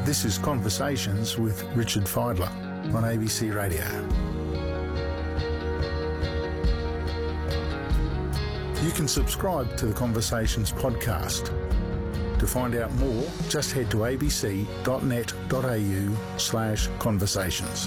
This is Conversations with Richard Fidler on ABC Radio. You can subscribe to the Conversations podcast. To find out more, just head to abc.net.au/conversations.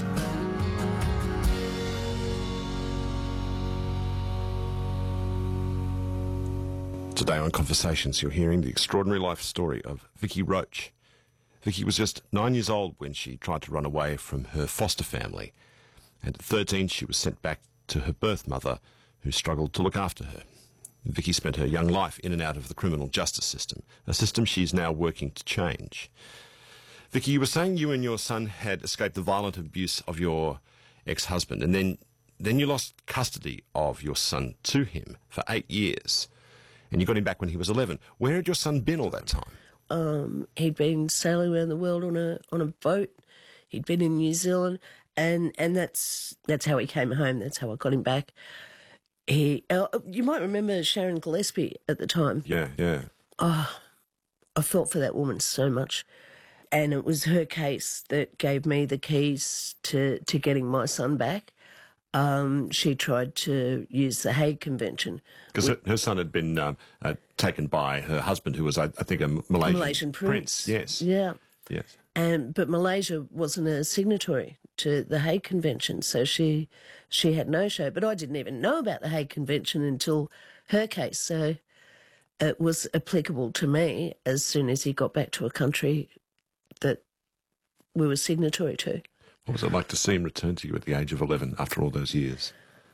Today on Conversations, you're hearing the extraordinary life story of Vicky Roach. Vicky was just 9 years old when she tried to run away from her foster family. And at 13, she was sent back to her birth mother, who struggled to look after her. Vicky spent her young life in and out of the criminal justice system, a system she's now working to change. Vicky, you were saying you and your son had escaped the violent abuse of your ex-husband, and then you lost custody of your son to him for 8 years, and you got him back when he was 11. Where had your son been all that time? He'd been sailing around the world on a boat. He'd been in New Zealand, and that's how he came home. That's how I got him back. You might remember Sharon Gillespie at the time. Yeah. Oh, I felt for that woman so much, and it was her case that gave me the keys to getting my son back. She tried to use the Hague Convention. Because her son had been taken by her husband, who was, I think, a Malaysian prince. Yes. Yeah. Yes. But Malaysia wasn't a signatory to the Hague Convention, so she had no show. But I didn't even know about the Hague Convention until her case, so it was applicable to me as soon as he got back to a country that we were signatory to. What was it like to see him return to you at the age of 11 after all those years?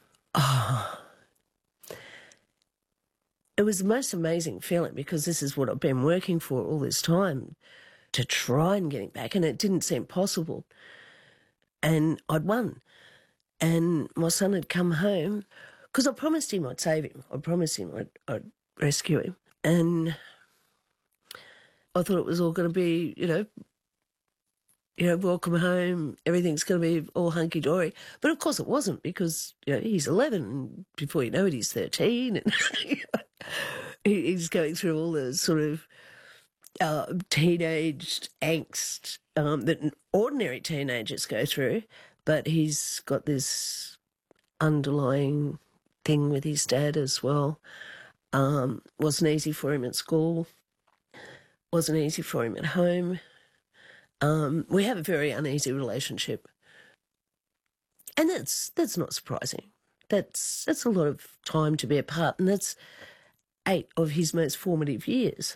It was the most amazing feeling, because this is what I've been working for all this time, to try and get him back, and it didn't seem possible. And I'd won. And my son had come home, because I promised him I'd save him. I promised him I'd rescue him. And I thought it was all going to be, welcome home, everything's going to be all hunky-dory. But of course it wasn't, because, he's 11, and before you know it, he's 13, and he's going through all the sort of teenage angst that ordinary teenagers go through, but he's got this underlying thing with his dad as well. Wasn't easy for him at school, wasn't easy for him at home. We have a very uneasy relationship, and that's not surprising. That's a lot of time to be apart, and that's 8 of his most formative years.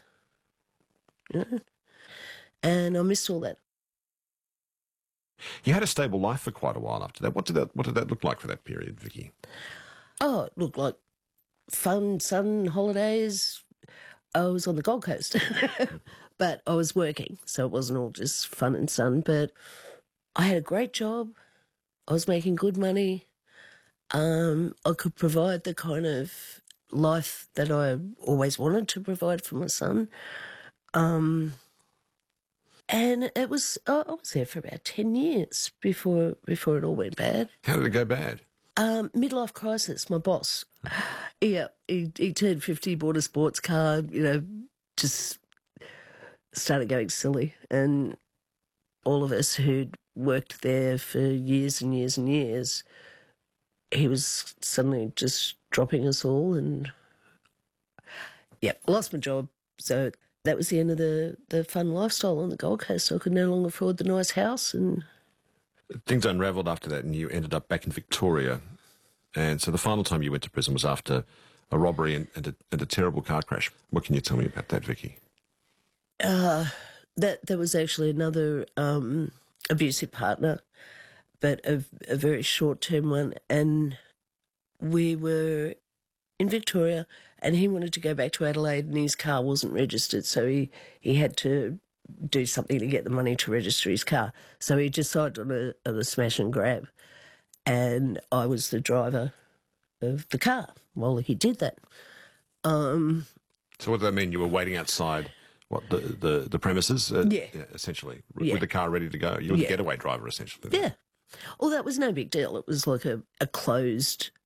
And I missed all that. You had a stable life for quite a while after that. What did that look like for that period, Vicky? Oh, it looked like fun, sun, holidays. I was on the Gold Coast, but I was working, so it wasn't all just fun and sun. But I had a great job. I was making good money. I could provide the kind of life that I always wanted to provide for my son. And it was, I was there for about 10 years before it all went bad. How did it go bad? Midlife crisis, my boss. Yeah, he turned 50, bought a sports car, just started going silly. And all of us who'd worked there for years and years and years, he was suddenly just dropping us all, and lost my job. So that was the end of the fun lifestyle on the Gold Coast. So I could no longer afford the nice house, and things unravelled after that, and you ended up back in Victoria. And so the final time you went to prison was after a robbery and a terrible car crash. What can you tell me about that, Vicky? That was actually another abusive partner, but a very short-term one. And we were in Victoria, and he wanted to go back to Adelaide, and his car wasn't registered, so he had to do something to get the money to register his car. So he decided on a smash and grab, and I was the driver of the car while he did that. So what did that mean? You were waiting outside the premises? Essentially, with the car ready to go. You were the getaway driver, essentially. Yeah. Well, that was no big deal. It was like a closed